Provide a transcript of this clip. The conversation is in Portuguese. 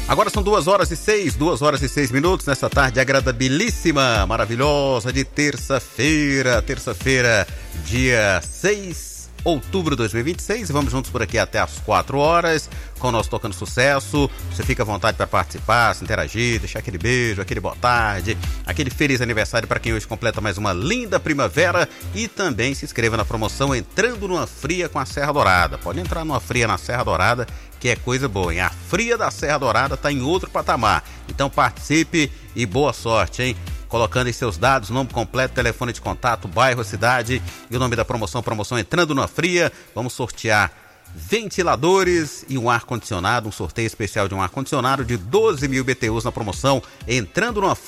Agora são 2 horas e 6 minutos nessa tarde agradabilíssima, maravilhosa de terça-feira, dia 6 de outubro de 2026, e vamos juntos por aqui até às 4 horas com o nosso Tocando Sucesso. Você fica à vontade para participar, se interagir, deixar aquele beijo, aquele boa tarde, aquele feliz aniversário para quem hoje completa mais uma linda primavera, e também se inscreva na promoção Entrando numa Fria com a Serra Dourada. Pode entrar numa fria na Serra Dourada, que é coisa boa, hein? A fria da Serra Dourada está em outro patamar. Então participe e boa sorte, hein? Colocando aí seus dados, nome completo, telefone de contato, bairro, cidade e o nome da promoção Entrando numa Fria. Vamos sortear ventiladores e um ar-condicionado, um sorteio especial de um ar-condicionado de 12 mil BTUs na promoção Entrando numa